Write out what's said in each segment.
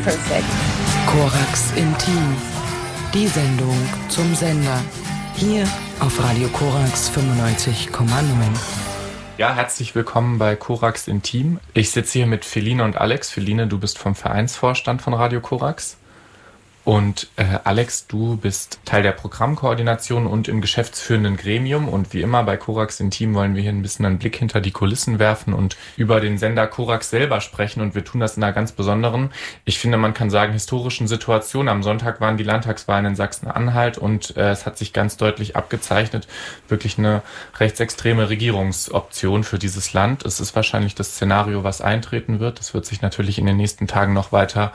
Perfekt. Korax Intim. Die Sendung zum Sender. Hier auf Radio Korax 95,9. Ja, herzlich willkommen bei Korax Intim. Ich sitze hier mit Feline und Alex. Feline, du bist vom Vereinsvorstand von Radio Korax. Und Alex, du bist Teil der Programmkoordination und im geschäftsführenden Gremium. Und wie immer bei Korax Intim wollen wir hier ein bisschen einen Blick hinter die Kulissen werfen und über den Sender Korax selber sprechen. Und wir tun das in einer ganz besonderen, ich finde, man kann sagen, historischen Situation. Am Sonntag waren die Landtagswahlen in Sachsen-Anhalt und es hat sich ganz deutlich abgezeichnet, wirklich eine rechtsextreme Regierungsoption für dieses Land. Es ist wahrscheinlich das Szenario, was eintreten wird. Das wird sich natürlich in den nächsten Tagen noch weiter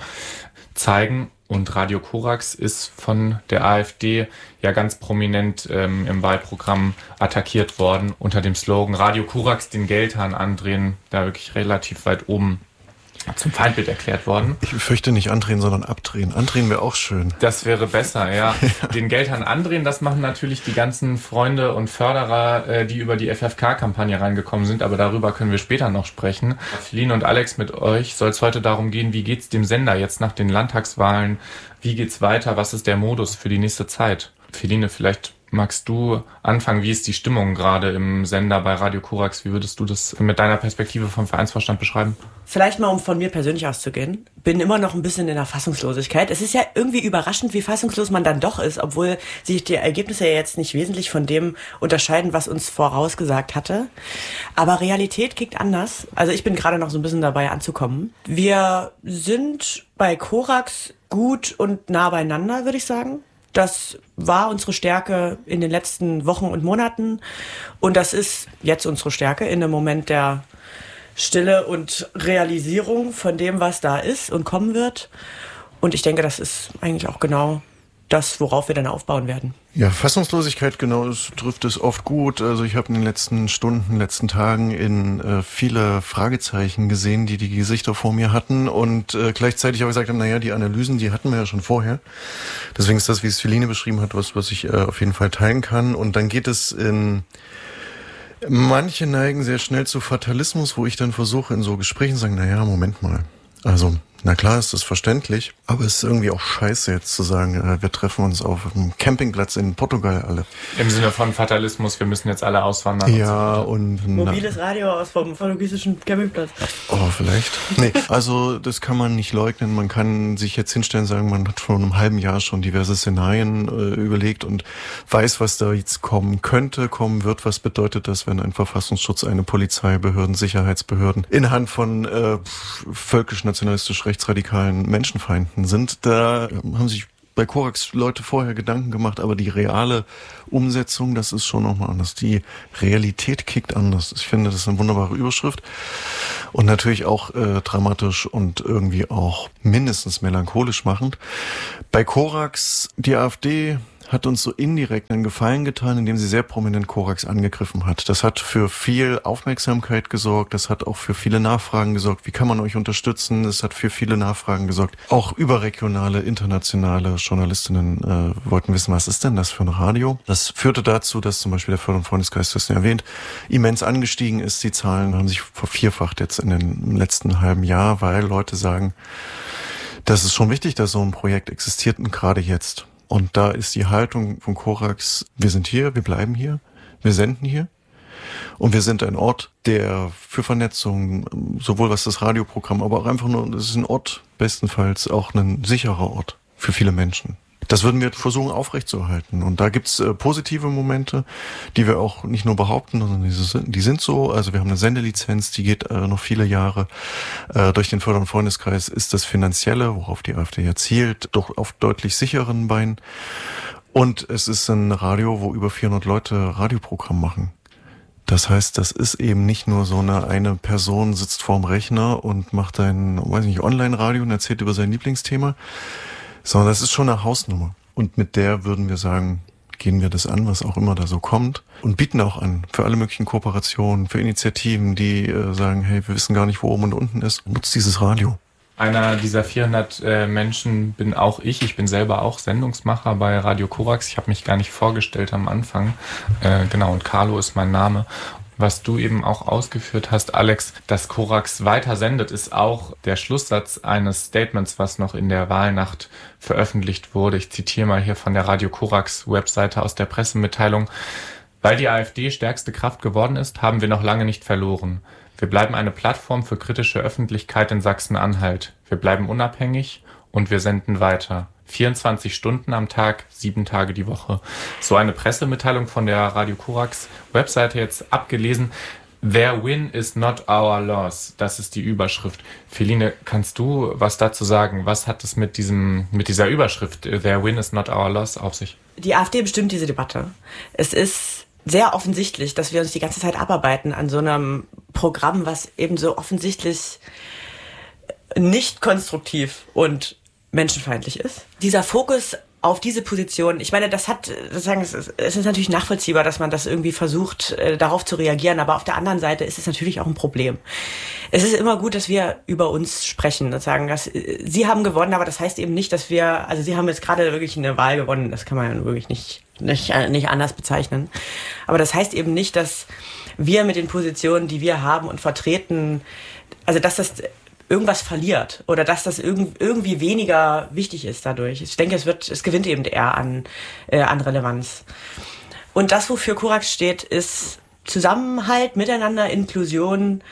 zeigen. Und Radio Korax ist von der AfD ja ganz prominent im Wahlprogramm attackiert worden unter dem Slogan Radio Korax den Geldhahn andrehen, da wirklich relativ weit oben zum Feindbild erklärt worden. Ich fürchte nicht andrehen, sondern abdrehen. Andrehen wäre auch schön. Das wäre besser, ja. Den Geldhahn andrehen, das machen natürlich die ganzen Freunde und Förderer, die über die FFK-Kampagne reingekommen sind, aber darüber können wir später noch sprechen. Feline und Alex, mit euch soll es heute darum gehen, wie geht's dem Sender jetzt nach den Landtagswahlen? Wie geht's weiter? Was ist der Modus für die nächste Zeit? Feline, vielleicht magst du anfangen? Wie ist die Stimmung gerade im Sender bei Radio Korax? Wie würdest du das mit deiner Perspektive vom Vereinsvorstand beschreiben? Vielleicht mal, um von mir persönlich auszugehen. Bin immer noch ein bisschen in der Fassungslosigkeit. Es ist ja irgendwie überraschend, wie fassungslos man dann doch ist, obwohl sich die Ergebnisse ja jetzt nicht wesentlich von dem unterscheiden, was uns vorausgesagt hatte. Aber Realität kickt anders. Also ich bin gerade noch so ein bisschen dabei anzukommen. Wir sind bei Korax gut und nah beieinander, würde ich sagen. Das war unsere Stärke in den letzten Wochen und Monaten und das ist jetzt unsere Stärke in dem Moment der Stille und Realisierung von dem, was da ist und kommen wird. Und ich denke, das ist eigentlich auch genau das, worauf wir dann aufbauen werden. Ja, Fassungslosigkeit, genau, das trifft es oft gut. Also ich habe in den letzten Stunden, letzten Tagen in viele Fragezeichen gesehen, die die Gesichter vor mir hatten und gleichzeitig auch gesagt haben, naja, die Analysen, die hatten wir ja schon vorher. Deswegen ist das, wie es Feline beschrieben hat, was ich auf jeden Fall teilen kann. Und dann geht es in manche neigen sehr schnell zu Fatalismus, wo ich dann versuche in so Gesprächen zu sagen, naja, Moment mal. Also, na klar ist das verständlich, aber es ist irgendwie auch scheiße jetzt zu sagen, wir treffen uns auf einem Campingplatz in Portugal alle. Im Sinne von Fatalismus, wir müssen jetzt alle auswandern. Ja, und mobiles Radio aus vom portugiesischen Campingplatz. Oh, vielleicht. Nee, also das kann man nicht leugnen. Man kann sich jetzt hinstellen und sagen, man hat vor einem halben Jahr schon diverse Szenarien überlegt und weiß, was da jetzt kommen könnte, kommen wird. Was bedeutet das, wenn ein Verfassungsschutz, eine Polizei, Behörden, Sicherheitsbehörden in Hand von völkisch-nationalistisch rechtsradikalen Menschenfeinden sind? Da haben sich bei Korax Leute vorher Gedanken gemacht, aber die reale Umsetzung, das ist schon nochmal anders. Die Realität kickt anders. Ich finde, das ist eine wunderbare Überschrift und natürlich auch dramatisch und irgendwie auch mindestens melancholisch machend. Bei Korax, die AfD hat uns so indirekt einen Gefallen getan, indem sie sehr prominent Korax angegriffen hat. Das hat für viel Aufmerksamkeit gesorgt, das hat auch für viele Nachfragen gesorgt. Wie kann man euch unterstützen? Es hat für viele Nachfragen gesorgt. Auch überregionale, internationale Journalistinnen wollten wissen, was ist denn das für ein Radio? Das führte dazu, dass zum Beispiel der Förder- und Freundeskreis, das erwähnt, immens angestiegen ist. Die Zahlen haben sich vervierfacht jetzt in den letzten halben Jahr, weil Leute sagen, das ist schon wichtig, dass so ein Projekt existiert und gerade jetzt. Und da ist die Haltung von Korax, wir sind hier, wir bleiben hier, wir senden hier. Und wir sind ein Ort, der für Vernetzung, sowohl was das Radioprogramm, aber auch einfach nur, das ist ein Ort, bestenfalls auch ein sicherer Ort für viele Menschen. Das würden wir versuchen aufrechtzuerhalten. Und da gibt's positive Momente, die wir auch nicht nur behaupten, sondern die sind so. Also wir haben eine Sendelizenz, die geht noch viele Jahre. Durch den Förder- und Freundeskreis ist das Finanzielle, worauf die AfD ja zielt, doch auf deutlich sicheren Beinen. Und es ist ein Radio, wo über 400 Leute Radioprogramm machen. Das heißt, das ist eben nicht nur so eine Person sitzt vorm Rechner und macht ein, Online-Radio und erzählt über sein Lieblingsthema, sondern das ist schon eine Hausnummer. Und mit der würden wir sagen, gehen wir das an, was auch immer da so kommt. Und bieten auch an für alle möglichen Kooperationen, für Initiativen, die sagen, hey, wir wissen gar nicht, wo oben und unten ist. Nutzt dieses Radio. Einer dieser 400 Menschen bin auch ich. Ich bin selber auch Sendungsmacher bei Radio Korax. Ich habe mich gar nicht vorgestellt am Anfang. Genau, und Carlo ist mein Name. Was du eben auch ausgeführt hast, Alex, dass Korax weiter sendet, ist auch der Schlusssatz eines Statements, was noch in der Wahlnacht veröffentlicht wurde. Ich zitiere mal hier von der Radio Korax Webseite aus der Pressemitteilung. Weil die AfD stärkste Kraft geworden ist, haben wir noch lange nicht verloren. Wir bleiben eine Plattform für kritische Öffentlichkeit in Sachsen-Anhalt. Wir bleiben unabhängig und wir senden weiter. 24 Stunden am Tag, 7 Tage die Woche. So eine Pressemitteilung von der Radio Korax Webseite jetzt abgelesen. Their win is not our loss. Das ist die Überschrift. Feline, kannst du was dazu sagen? Was hat es mit dieser Überschrift Their win is not our loss auf sich? Die AfD bestimmt diese Debatte. Es ist sehr offensichtlich, dass wir uns die ganze Zeit abarbeiten an so einem Programm, was eben so offensichtlich nicht konstruktiv und menschenfeindlich ist. Dieser Fokus auf diese Position, ich meine, es ist natürlich nachvollziehbar, dass man das irgendwie versucht, darauf zu reagieren, aber auf der anderen Seite ist es natürlich auch ein Problem. Es ist immer gut, dass wir über uns sprechen und sagen, dass sie haben gewonnen, aber das heißt eben nicht, dass sie haben jetzt gerade wirklich eine Wahl gewonnen, das kann man ja wirklich nicht anders bezeichnen. Aber das heißt eben nicht, dass wir mit den Positionen, die wir haben und vertreten, also dass das irgendwas verliert oder dass das irgendwie weniger wichtig ist dadurch. Ich denke, es gewinnt eben eher an Relevanz. Und das, wofür Korax steht, ist Zusammenhalt, Miteinander, Inklusion.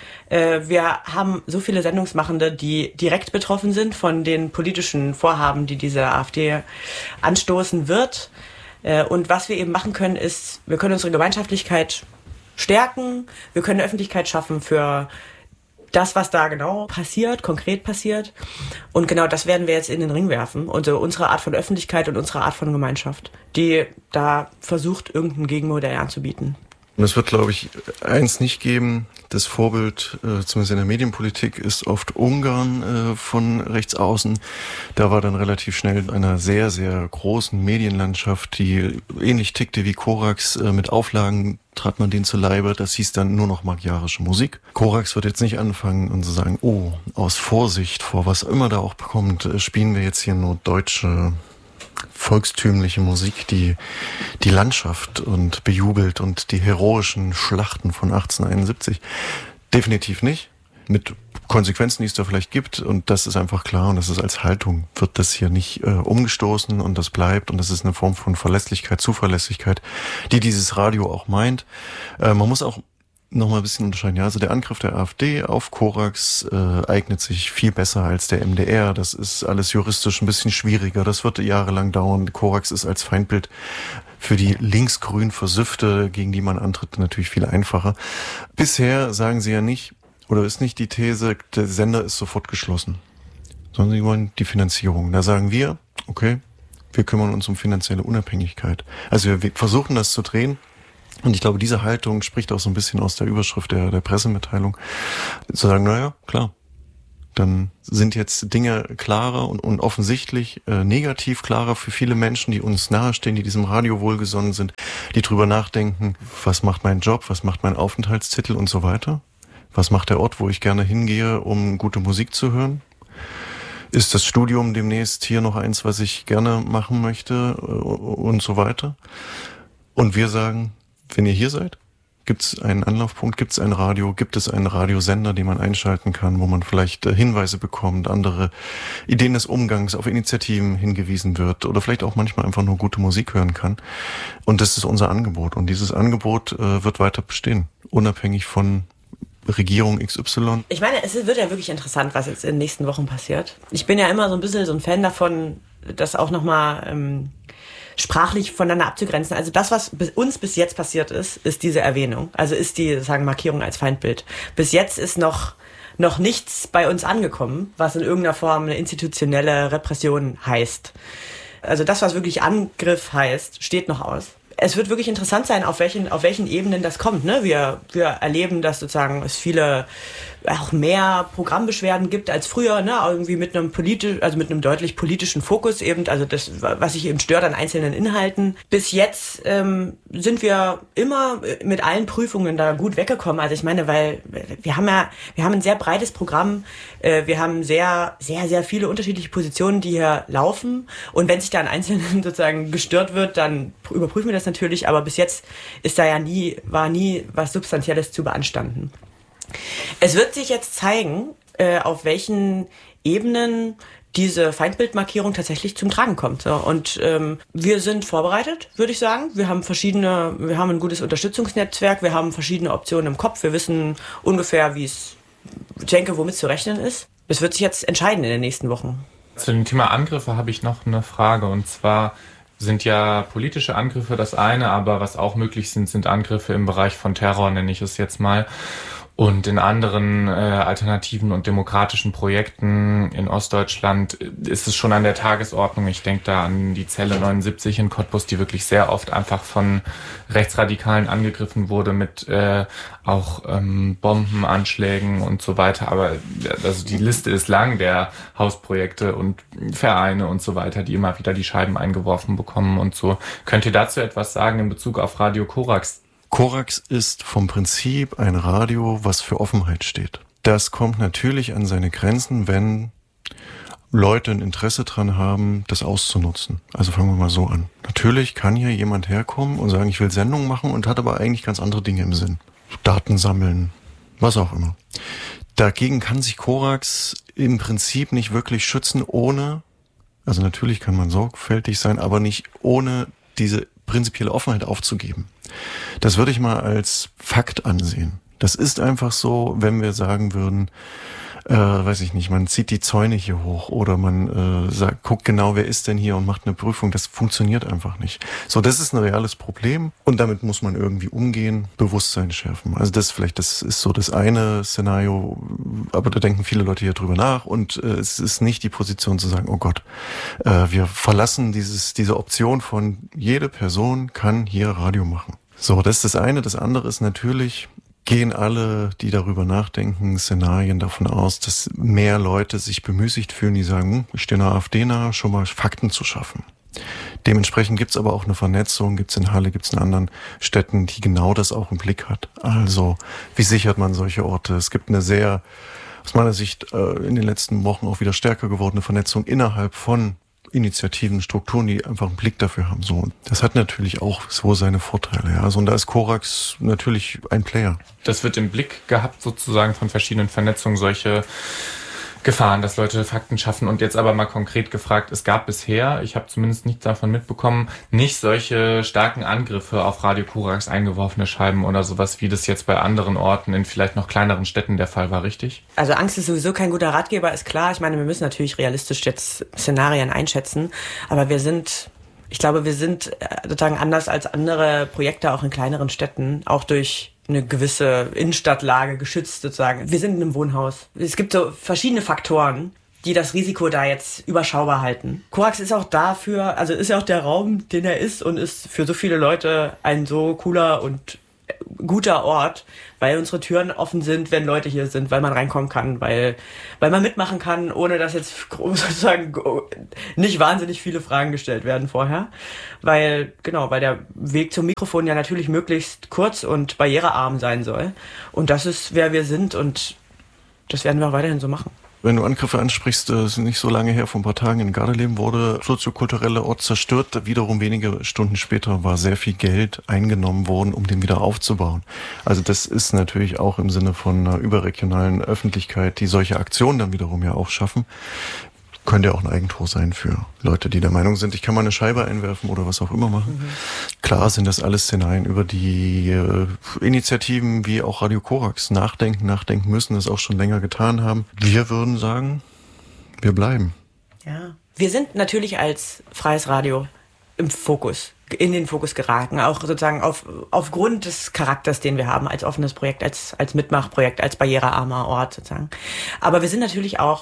Wir haben so viele Sendungsmachende, die direkt betroffen sind von den politischen Vorhaben, die diese AfD anstoßen wird. Und was wir eben machen können, ist, wir können unsere Gemeinschaftlichkeit stärken, wir können eine Öffentlichkeit schaffen für das, was da genau passiert, konkret passiert. Und genau das werden wir jetzt in den Ring werfen. Und so unsere Art von Öffentlichkeit und unsere Art von Gemeinschaft, die da versucht, irgendein Gegenmodell anzubieten. Und es wird, glaube ich, eins nicht geben. Das Vorbild, zumindest in der Medienpolitik, ist oft Ungarn von rechts außen. Da war dann relativ schnell in einer sehr, sehr großen Medienlandschaft, die ähnlich tickte wie Korax. Mit Auflagen trat man denen zu Leibe. Das hieß dann nur noch magyarische Musik. Korax wird jetzt nicht anfangen und so sagen, oh, aus Vorsicht vor was immer da auch kommt, spielen wir jetzt hier nur deutsche volkstümliche Musik, die Landschaft und bejubelt und die heroischen Schlachten von 1871. Definitiv nicht. Mit Konsequenzen, die es da vielleicht gibt. Und das ist einfach klar. Und das ist als Haltung, wird das hier nicht umgestoßen und das bleibt. Und das ist eine Form von Verlässlichkeit, Zuverlässigkeit, die dieses Radio auch meint. Man muss auch noch mal ein bisschen unterscheiden. Ja, also der Angriff der AfD auf Korax eignet sich viel besser als der MDR. Das ist alles juristisch ein bisschen schwieriger. Das wird jahrelang dauern. Korax ist als Feindbild für die linksgrün Versüfte, gegen die man antritt, natürlich viel einfacher. Bisher sagen sie ja nicht, oder ist nicht die These, der Sender ist sofort geschlossen, sondern sie wollen die Finanzierung. Da sagen wir, okay, wir kümmern uns um finanzielle Unabhängigkeit. Also wir versuchen das zu drehen. Und ich glaube, diese Haltung spricht auch so ein bisschen aus der Überschrift der Pressemitteilung. Zu sagen, naja, klar, dann sind jetzt Dinge klarer und offensichtlich negativ klarer für viele Menschen, die uns nahestehen, die diesem Radio wohlgesonnen sind, die drüber nachdenken, was macht mein Job, was macht mein Aufenthaltstitel und so weiter. Was macht der Ort, wo ich gerne hingehe, um gute Musik zu hören? Ist das Studium demnächst hier noch eins, was ich gerne machen möchte und so weiter? Und wir sagen, wenn ihr hier seid, gibt es einen Anlaufpunkt, gibt es ein Radio, gibt es einen Radiosender, den man einschalten kann, wo man vielleicht Hinweise bekommt, andere Ideen des Umgangs, auf Initiativen hingewiesen wird oder vielleicht auch manchmal einfach nur gute Musik hören kann. Und das ist unser Angebot. Und dieses Angebot wird weiter bestehen, unabhängig von Regierung XY. Ich meine, es wird ja wirklich interessant, was jetzt in den nächsten Wochen passiert. Ich bin ja immer so ein bisschen so ein Fan davon, das auch nochmal sprachlich voneinander abzugrenzen. Also das, was uns bis jetzt passiert ist diese Erwähnung. Also ist die, sagen, Markierung als Feindbild. Bis jetzt ist noch nichts bei uns angekommen, was in irgendeiner Form eine institutionelle Repression heißt. Also das, was wirklich Angriff heißt, steht noch aus. Es wird wirklich interessant sein, auf welchen Ebenen das kommt. Ne? Wir erleben, dass sozusagen es viele auch mehr Programmbeschwerden gibt als früher, ne? Irgendwie mit einem deutlich politischen Fokus eben, also das, was sich eben stört an einzelnen Inhalten. Bis jetzt sind wir immer mit allen Prüfungen da gut weggekommen. Also ich meine, weil wir haben ein sehr breites Programm, wir haben sehr, sehr, sehr viele unterschiedliche Positionen, die hier laufen. Und wenn sich da an einzelnen sozusagen gestört wird, dann überprüfen wir das natürlich. Aber bis jetzt ist da ja war nie was Substanzielles zu beanstanden. Es wird sich jetzt zeigen, auf welchen Ebenen diese Feindbildmarkierung tatsächlich zum Tragen kommt. So. Und wir sind vorbereitet, würde ich sagen. Wir haben ein gutes Unterstützungsnetzwerk, wir haben verschiedene Optionen im Kopf, wir wissen ungefähr, womit zu rechnen ist. Das wird sich jetzt entscheiden in den nächsten Wochen. Zu dem Thema Angriffe habe ich noch eine Frage, und zwar sind ja politische Angriffe das eine, aber was auch möglich sind Angriffe im Bereich von Terror, nenne ich es jetzt mal. Und in anderen alternativen und demokratischen Projekten in Ostdeutschland ist es schon an der Tagesordnung. Ich denke da an die Zelle 79 in Cottbus, die wirklich sehr oft einfach von Rechtsradikalen angegriffen wurde mit auch Bombenanschlägen und so weiter. Aber also die Liste ist lang der Hausprojekte und Vereine und so weiter, die immer wieder die Scheiben eingeworfen bekommen und so. Könnt ihr dazu etwas sagen in Bezug auf Radio Korax? Korax ist vom Prinzip ein Radio, was für Offenheit steht. Das kommt natürlich an seine Grenzen, wenn Leute ein Interesse dran haben, das auszunutzen. Also fangen wir mal so an. Natürlich kann hier jemand herkommen und sagen, ich will Sendungen machen, und hat aber eigentlich ganz andere Dinge im Sinn. Daten sammeln, was auch immer. Dagegen kann sich Korax im Prinzip nicht wirklich schützen, also natürlich kann man sorgfältig sein, aber nicht ohne diese prinzipielle Offenheit aufzugeben. Das würde ich mal als Fakt ansehen. Das ist einfach so, wenn wir sagen würden, weiß ich nicht, man zieht die Zäune hier hoch oder man guckt genau, wer ist denn hier und macht eine Prüfung. Das funktioniert einfach nicht. So, das ist ein reales Problem und damit muss man irgendwie umgehen, Bewusstsein schärfen. Also das ist so das eine Szenario, aber da denken viele Leute hier drüber nach und es ist nicht die Position zu sagen, oh Gott, wir verlassen diese Option von jede Person kann hier Radio machen. So, das ist das eine. Das andere ist natürlich, gehen alle, die darüber nachdenken, Szenarien davon aus, dass mehr Leute sich bemüßigt fühlen, die sagen, ich stehe der AfD nahe, schon mal Fakten zu schaffen. Dementsprechend gibt's aber auch eine Vernetzung, gibt's in Halle, gibt's in anderen Städten, die genau das auch im Blick hat. Also, wie sichert man solche Orte? Es gibt eine sehr, aus meiner Sicht, in den letzten Wochen auch wieder stärker gewordene Vernetzung innerhalb von Initiativen, Strukturen, die einfach einen Blick dafür haben. So, und das hat natürlich auch so seine Vorteile. Ja. Also, und da ist Korax natürlich ein Player. Das wird im Blick gehabt sozusagen von verschiedenen Vernetzungen, solche Gefahren, dass Leute Fakten schaffen. Und jetzt aber mal konkret gefragt, es gab bisher, ich habe zumindest nichts davon mitbekommen, nicht solche starken Angriffe auf Radio Korax, eingeworfene Scheiben oder sowas, wie das jetzt bei anderen Orten in vielleicht noch kleineren Städten der Fall war, richtig? Also Angst ist sowieso kein guter Ratgeber, ist klar. Ich meine, wir müssen natürlich realistisch jetzt Szenarien einschätzen, aber wir sind sozusagen anders als andere Projekte auch in kleineren Städten, auch durch eine gewisse Innenstadtlage geschützt sozusagen. Wir sind in einem Wohnhaus. Es gibt so verschiedene Faktoren, die das Risiko da jetzt überschaubar halten. Korax ist auch dafür, also ist ja auch der Raum, den er ist, und ist für so viele Leute ein so cooler und guter Ort, weil unsere Türen offen sind, wenn Leute hier sind, weil man reinkommen kann, weil man mitmachen kann, ohne dass jetzt sozusagen nicht wahnsinnig viele Fragen gestellt werden vorher, weil der Weg zum Mikrofon ja natürlich möglichst kurz und barrierearm sein soll. Und das ist, wer wir sind, und das werden wir auch weiterhin so machen. Wenn du Angriffe ansprichst, ist nicht so lange her, vor ein paar Tagen in Gardeleben wurde soziokulturelle Ort zerstört. Wiederum wenige Stunden später war sehr viel Geld eingenommen worden, um den wieder aufzubauen. Also das ist natürlich auch im Sinne von einer überregionalen Öffentlichkeit, die solche Aktionen dann wiederum ja auch schaffen. Könnte ja auch ein Eigentor sein für Leute, die der Meinung sind, ich kann mal eine Scheibe einwerfen oder was auch immer machen. Mhm. Klar sind das alles Szenarien, über die Initiativen wie auch Radio Korax nachdenken müssen, das auch schon länger getan haben. Wir würden sagen, wir bleiben. Ja, wir sind natürlich als freies Radio in den Fokus geraten, auch sozusagen aufgrund des Charakters, den wir haben, als offenes Projekt, als Mitmachprojekt, als barrierearmer Ort sozusagen. Aber wir sind natürlich auch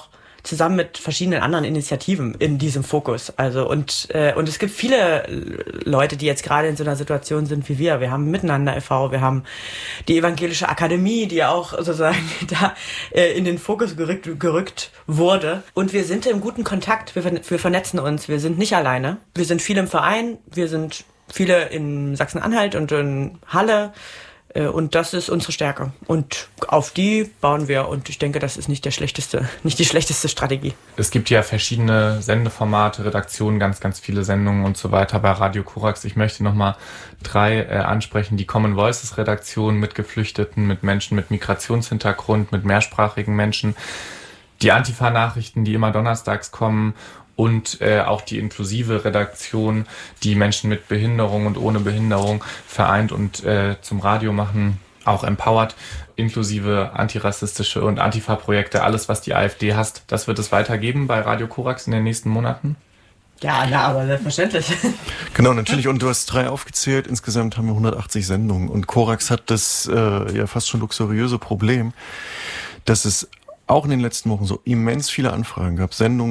zusammen mit verschiedenen anderen Initiativen in diesem Fokus. Also und es gibt viele Leute, die jetzt gerade in so einer Situation sind wie wir. Wir haben Miteinander e.V., wir haben die Evangelische Akademie, die auch sozusagen da in den Fokus gerückt wurde. Und wir sind im guten Kontakt, wir vernetzen uns, wir sind nicht alleine. Wir sind viele im Verein, wir sind viele in Sachsen-Anhalt und in Halle. Und das ist unsere Stärke. Und auf die bauen wir. Und ich denke, das ist nicht die schlechteste Strategie. Es gibt ja verschiedene Sendeformate, Redaktionen, ganz, ganz viele Sendungen und so weiter bei Radio Korax. Ich möchte nochmal 3 ansprechen. Die Common Voices Redaktion mit Geflüchteten, mit Menschen mit Migrationshintergrund, mit mehrsprachigen Menschen. Die Antifa-Nachrichten, die immer donnerstags kommen. Und auch die inklusive Redaktion, die Menschen mit Behinderung und ohne Behinderung vereint und zum Radio machen, auch empowert, inklusive antirassistische und Antifa-Projekte, alles, was die AfD hasst. Das wird es weitergeben bei Radio Korax in den nächsten Monaten? Ja, aber selbstverständlich. Genau, natürlich. Und du hast 3 aufgezählt. Insgesamt haben wir 180 Sendungen. Und Korax hat das ja fast schon luxuriöse Problem, dass es auch in den letzten Wochen so immens viele Anfragen gab,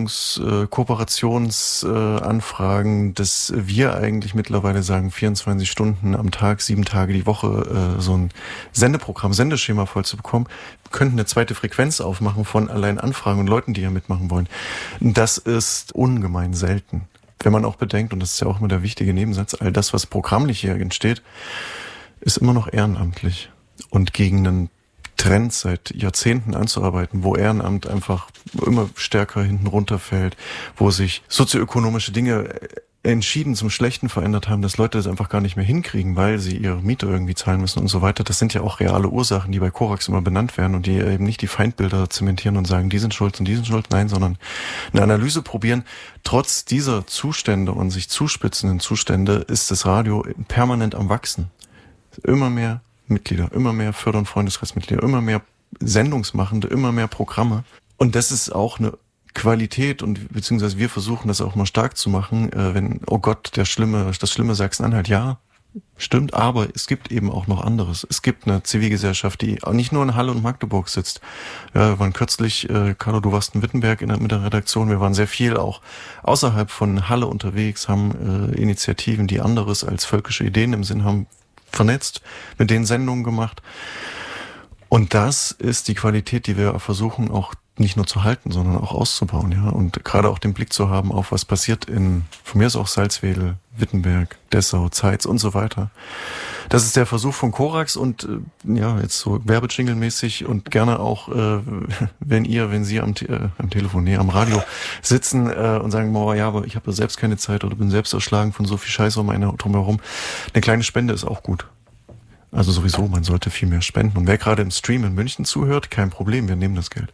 Kooperationsanfragen, dass wir eigentlich mittlerweile sagen, 24 Stunden am Tag, 7 Tage die Woche so ein Sendeprogramm, Sendeschema voll zu bekommen, könnten eine zweite Frequenz aufmachen von allein Anfragen und Leuten, die ja mitmachen wollen. Das ist ungemein selten. Wenn man auch bedenkt, und das ist ja auch immer der wichtige Nebensatz, all das, was programmlich hier entsteht, ist immer noch ehrenamtlich. Und gegen einen Trend seit Jahrzehnten anzuarbeiten, wo Ehrenamt einfach immer stärker hinten runterfällt, wo sich sozioökonomische Dinge entschieden zum Schlechten verändert haben, dass Leute das einfach gar nicht mehr hinkriegen, weil sie ihre Miete irgendwie zahlen müssen und so weiter. Das sind ja auch reale Ursachen, die bei Korax immer benannt werden und die eben nicht die Feindbilder zementieren und sagen, die sind schuld und die sind schuld, nein, sondern eine Analyse probieren. Trotz dieser Zustände und sich zuspitzenden Zustände ist das Radio permanent am Wachsen. Immer mehr Mitglieder, immer mehr Förder- und Freundeskreismitglieder, immer mehr Sendungsmachende, immer mehr Programme. Und das ist auch eine Qualität und beziehungsweise wir versuchen das auch mal stark zu machen, wenn, oh Gott, das schlimme Sachsen-Anhalt, ja, stimmt, aber es gibt eben auch noch anderes. Es gibt eine Zivilgesellschaft, die auch nicht nur in Halle und Magdeburg sitzt. Ja, wir waren kürzlich, Carlo, du warst in Wittenberg mit der Redaktion, wir waren sehr viel auch außerhalb von Halle unterwegs, haben Initiativen, die anderes als völkische Ideen im Sinn haben, vernetzt, mit denen Sendungen gemacht. Und das ist die Qualität, die wir versuchen auch nicht nur zu halten, sondern auch auszubauen, ja. Und gerade auch den Blick zu haben auf was passiert von mir ist auch Salzwedel, Wittenberg, Dessau, Zeitz und so weiter. Das ist der Versuch von Korax und ja, jetzt so werbejingle-mäßig und gerne auch, wenn Sie am Telefon, am Radio sitzen und sagen, boah, ja, aber ich habe selbst keine Zeit oder bin selbst erschlagen von so viel Scheiße drumherum. Eine kleine Spende ist auch gut. Also sowieso, man sollte viel mehr spenden. Und wer gerade im Stream in München zuhört, kein Problem, wir nehmen das Geld.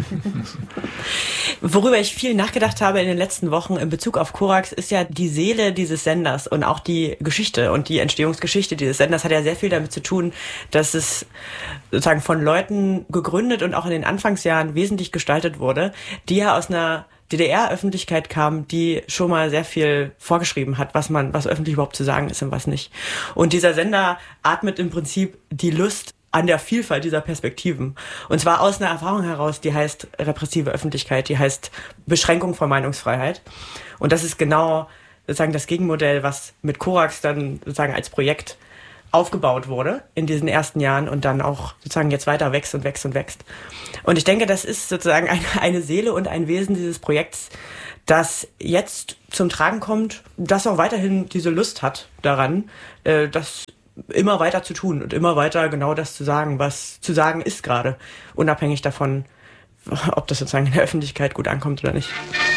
Worüber ich viel nachgedacht habe in den letzten Wochen in Bezug auf Korax, ist ja die Seele dieses Senders und auch die Geschichte und die Entstehungsgeschichte dieses Senders hat ja sehr viel damit zu tun, dass es sozusagen von Leuten gegründet und auch in den Anfangsjahren wesentlich gestaltet wurde, die ja aus einer DDR-Öffentlichkeit kam, die schon mal sehr viel vorgeschrieben hat, was öffentlich überhaupt zu sagen ist und was nicht. Und dieser Sender atmet im Prinzip die Lust an der Vielfalt dieser Perspektiven. Und zwar aus einer Erfahrung heraus, die heißt repressive Öffentlichkeit, die heißt Beschränkung von Meinungsfreiheit. Und das ist genau sozusagen das Gegenmodell, was mit Korax dann sozusagen als Projekt aufgebaut wurde in diesen ersten Jahren und dann auch sozusagen jetzt weiter wächst und wächst und wächst. Und ich denke, das ist sozusagen eine Seele und ein Wesen dieses Projekts, das jetzt zum Tragen kommt, das auch weiterhin diese Lust hat daran, das immer weiter zu tun und immer weiter genau das zu sagen, was zu sagen ist gerade, unabhängig davon, ob das sozusagen in der Öffentlichkeit gut ankommt oder nicht.